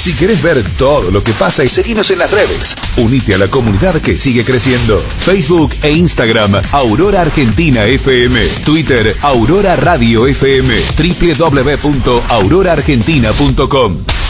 Si querés ver todo lo que pasa y seguinos en las redes, unite a la comunidad que sigue creciendo. Facebook e Instagram, Aurora Argentina FM. Twitter, Aurora Radio FM. www.auroraargentina.com.